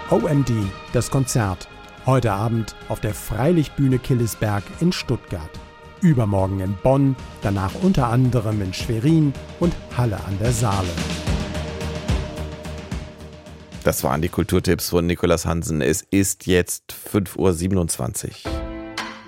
OMD, das Konzert. Heute Abend auf der Freilichtbühne Killesberg in Stuttgart. Übermorgen in Bonn, danach unter anderem in Schwerin und Halle an der Saale. Das waren die Kulturtipps von Nicolas Hansen. Es ist jetzt 5:27 Uhr.